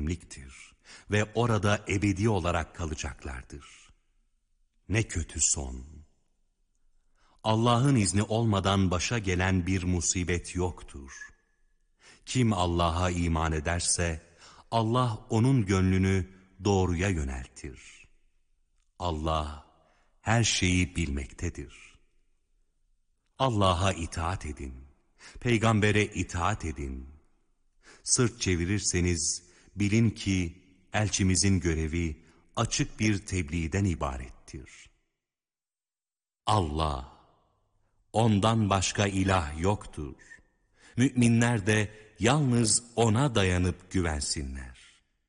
cehennemliktir ve orada ebedi olarak kalacaklardır. Ne kötü son! Allah'ın izni olmadan başa gelen bir musibet yoktur. Kim Allah'a iman ederse, Allah onun gönlünü doğruya yöneltir. Allah her şeyi bilmektedir. Allah'a itaat edin, peygambere itaat edin. Sırt çevirirseniz bilin ki elçimizin görevi açık bir tebliğden ibarettir. Allah, ondan başka ilah yoktur. Müminler de yalnız ona dayanıp güvensinler.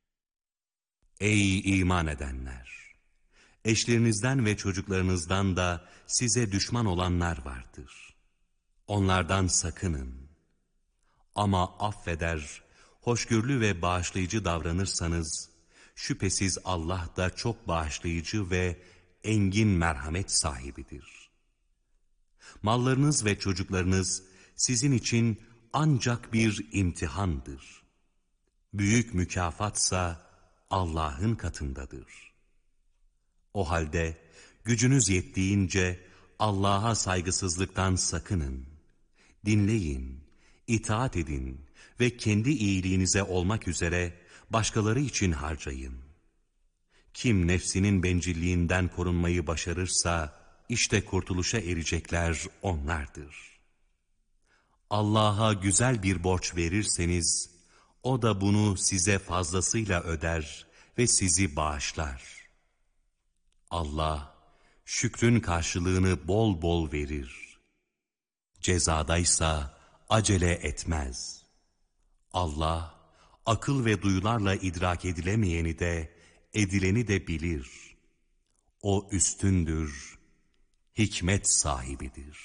Ey iman edenler! Eşlerinizden ve çocuklarınızdan da size düşman olanlar vardır. Onlardan sakının. Ama affeder, hoşgörülü ve bağışlayıcı davranırsanız, şüphesiz Allah da çok bağışlayıcı ve engin merhamet sahibidir. Mallarınız ve çocuklarınız sizin için ancak bir imtihandır. Büyük mükafatsa Allah'ın katındadır. O halde gücünüz yettiğince Allah'a saygısızlıktan sakının. Dinleyin, itaat edin ve kendi iyiliğinize olmak üzere başkaları için harcayın. Kim nefsinin bencilliğinden korunmayı başarırsa, işte kurtuluşa erecekler onlardır. Allah'a güzel bir borç verirseniz, o da bunu size fazlasıyla öder ve sizi bağışlar. Allah, şükrün karşılığını bol bol verir. Cezadaysa acele etmez. Allah, akıl ve duyularla idrak edilemeyeni de, edileni de bilir. O üstündür, hikmet sahibidir.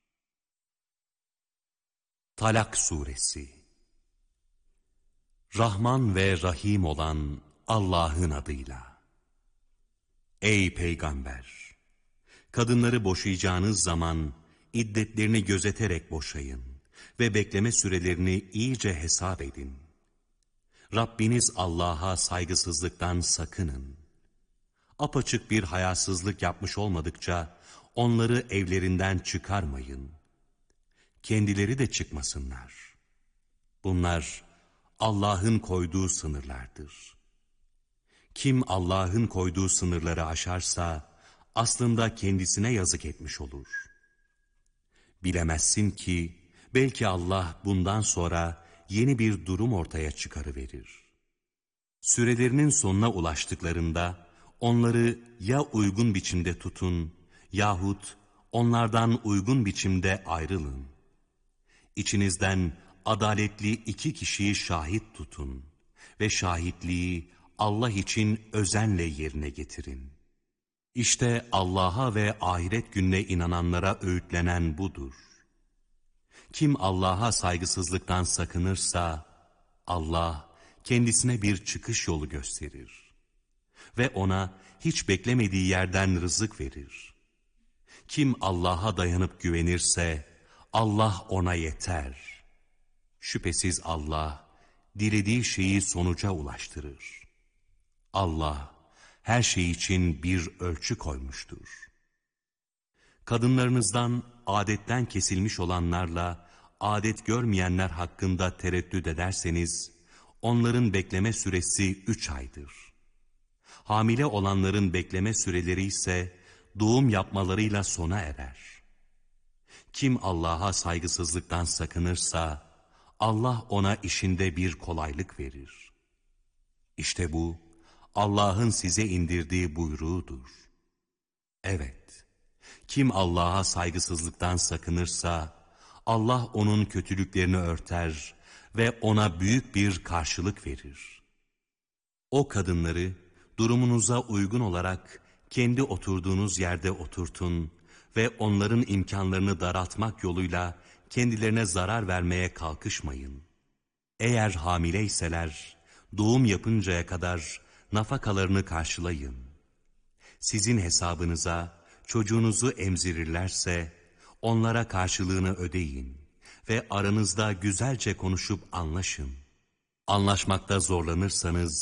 Talak Suresi. Rahman ve Rahim olan Allah'ın adıyla. Ey Peygamber! Kadınları boşayacağınız zaman iddetlerini gözeterek boşayın ve bekleme sürelerini iyice hesap edin. Rabbiniz Allah'a saygısızlıktan sakının. Apaçık bir hayasızlık yapmış olmadıkça onları evlerinden çıkarmayın. Kendileri de çıkmasınlar. Bunlar Allah'ın koyduğu sınırlardır. Kim Allah'ın koyduğu sınırları aşarsa aslında kendisine yazık etmiş olur. Bilemezsin ki belki Allah bundan sonra yeni bir durum ortaya çıkarıverir. Sürelerinin sonuna ulaştıklarında onları ya uygun biçimde tutun yahut onlardan uygun biçimde ayrılın. İçinizden adaletli 2 kişiyi şahit tutun ve şahitliği Allah için özenle yerine getirin. İşte Allah'a ve ahiret gününe inananlara öğütlenen budur. Kim Allah'a saygısızlıktan sakınırsa, Allah kendisine bir çıkış yolu gösterir ve ona hiç beklemediği yerden rızık verir. Kim Allah'a dayanıp güvenirse, Allah ona yeter. Şüphesiz Allah, dilediği şeyi sonuca ulaştırır. Allah, her şey için bir ölçü koymuştur. Kadınlarınızdan adetten kesilmiş olanlarla adet görmeyenler hakkında tereddüt ederseniz, onların bekleme süresi 3 aydır. Hamile olanların bekleme süreleri ise doğum yapmalarıyla sona erer. Kim Allah'a saygısızlıktan sakınırsa, Allah ona işinde bir kolaylık verir. İşte bu, Allah'ın size indirdiği buyruğudur. Evet, kim Allah'a saygısızlıktan sakınırsa, Allah onun kötülüklerini örter ve ona büyük bir karşılık verir. O kadınları durumunuza uygun olarak kendi oturduğunuz yerde oturtun ve onların imkanlarını daraltmak yoluyla kendilerine zarar vermeye kalkışmayın. Eğer hamileyseler, doğum yapıncaya kadar nafakalarını karşılayın. Sizin hesabınıza çocuğunuzu emzirirlerse, onlara karşılığını ödeyin ve aranızda güzelce konuşup anlaşın. Anlaşmakta zorlanırsanız,